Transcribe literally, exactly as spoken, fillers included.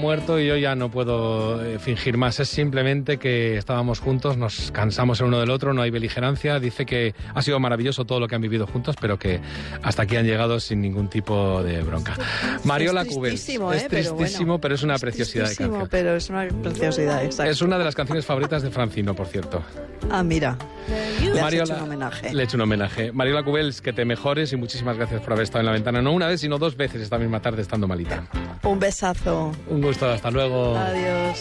muerto y yo ya no puedo eh, fingir más. Es simplemente que estábamos juntos, nos cansamos el uno del otro, no hay beligerancia. Dice que ha sido maravilloso todo lo que han vivido juntos, pero que hasta aquí han llegado sin ningún tipo de bronca. Mariola Cubels. Es tristísimo, ¿eh? Es tristísimo, pero, bueno, pero es una es preciosidad de canción. pero es una preciosidad, exacto. Es una de las canciones favoritas de Francino, por cierto. Ah, mira. Le has Mariola, hecho un homenaje. Le he hecho un homenaje. Mariola Cubels, que te mejores y muchísimas gracias por haber estado en la ventana. No una vez, sino dos veces esta misma tarde estando malita. Un besazo. Un gusto, hasta luego. Adiós.